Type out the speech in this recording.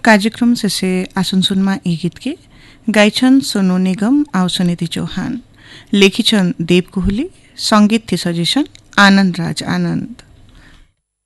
कार्यक्रम शेषे आसन सुनमा यी गीत के गाइछन् सोनू निगम आउ सुनिधि चौहान, लेखिछन् देव कोहली, संगीत थी सजिसन आनन्द राज आनन्द।